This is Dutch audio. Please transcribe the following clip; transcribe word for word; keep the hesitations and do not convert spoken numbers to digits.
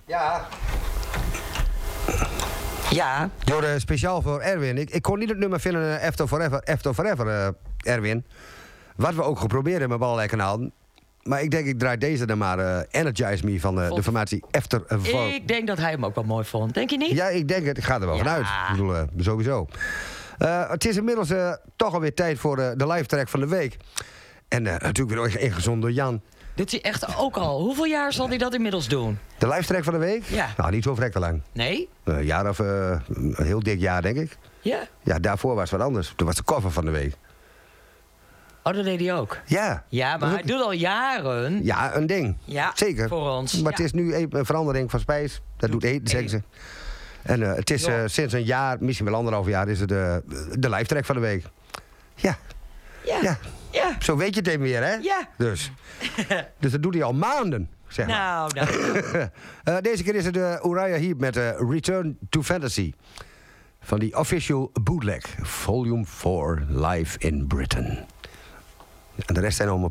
Ja. Ja. Door, uh, speciaal voor Erwin. Ik, ik kon niet het nummer vinden, uh, After Forever, After Forever uh, Erwin. Wat we ook geprobeerd hebben op allerlei kanalen. Maar ik denk, ik draai deze dan maar. Uh, Energize Me van uh, de formatie After Forever. Ik denk dat hij hem ook wel mooi vond. Denk je niet? Ja, ik denk het. Ik ga er wel ja. vanuit. Ik bedoel, uh, sowieso. Uh, het is inmiddels uh, toch alweer tijd voor uh, de live track van de week. En uh, natuurlijk weer ingezonden door Jan. Doet hij echt ook al? Hoeveel jaar zal hij dat inmiddels doen? De live track van de week? Ja. Nou, niet zo vrekken lang. Nee? Een jaar of uh, een heel dik jaar, denk ik. Ja? Ja, daarvoor was het wat anders. Toen was de cover van de week. Oh, dat deed hij ook? Ja. Ja, maar hij doet al jaren. Ja, een ding. Ja, zeker. voor ons. Maar ja. het is nu een verandering van spijs. Dat doet eten, zeggen ze. En uh, het is uh, sinds een jaar, misschien wel anderhalf jaar, is het uh, de live track van de week. Ja. Ja. Ja. ja. Zo weet je het even weer, hè? Ja. Dus. Dus dat doet hij al maanden, zeg maar. Nou, nou. uh, deze keer is het uh, Uriah Heep met uh, Return to Fantasy. Van die official bootleg. Volume four, live in Britain. En de rest zijn allemaal